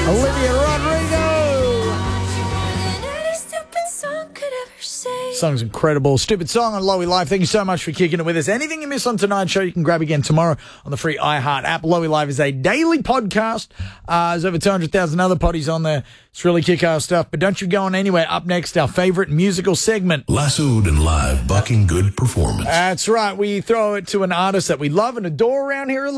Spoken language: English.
Olivia Rodrigo. Song's incredible. Stupid song on Lowy Live. Thank you so much for kicking it with us. Anything you miss on tonight's show, you can grab again tomorrow on the free iHeart app. Lowy Live is a daily podcast. There's over 200,000 other potties on there. It's really kick-ass stuff. But don't you go on anywhere. Up next, our favourite musical segment. Lassoed and live, bucking good performance. That's right. We throw it to an artist that we love and adore around here.